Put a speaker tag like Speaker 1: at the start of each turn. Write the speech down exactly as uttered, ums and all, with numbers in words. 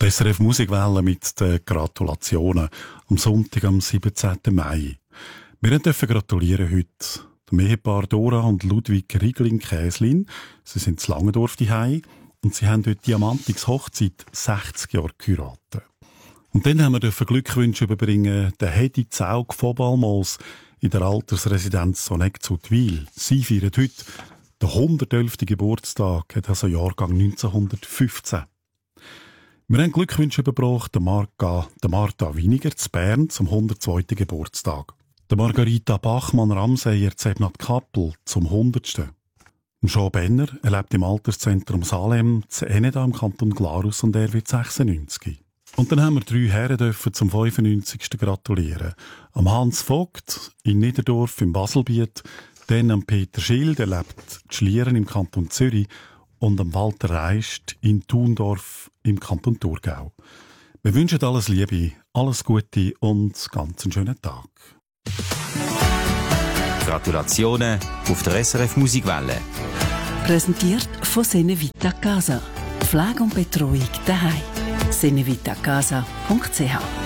Speaker 1: Die S R F Musikwelle mit den Gratulationen am Sonntag, am siebzehnten Mai. Wir dürfen gratulieren heute dem Ehepaar Dora und Ludwig Riegling-Käslin. Sie sind zu Langendorf daheim und sie haben heute Diamantix Hochzeit sechzig Jahre geheiratet. Und dann haben wir dürfen Glückwünsche überbringen der Hedi Zaug von Balmos in der Altersresidenz Sonneck zu Twil. Sie feiern heute den hundertelften Geburtstag, hat also Jahrgang neunzehnhundertfünfzehn. Wir haben Glückwünsche überbracht der Marca, der Martha Winiger zu Bern zum hundertzweiten Geburtstag. Der Margarita Bachmann-Ramseyer zu Ebnat-Kappel zum hundertsten. Jean Benner, er lebt im Alterszentrum Salem zu Eneda im Kanton Glarus und er wird sechsundneunzig. Und dann haben wir drei Herren dürfen zum fünfundneunzigsten gratulieren. Am Hans Vogt in Niederdorf im Baselbiet, dann am Peter Schild, er lebt in Schlieren im Kanton Zürich und am Walter Reist in Thundorf im Kanton Thurgau. Wir wünschen alles Liebe, alles Gute und ganz einen schönen Tag.
Speaker 2: Gratulationen auf der S R F Musikwelle.
Speaker 3: Präsentiert von Senevita Casa. Pflege und Betreuung daheim. senevitacasa punkt c h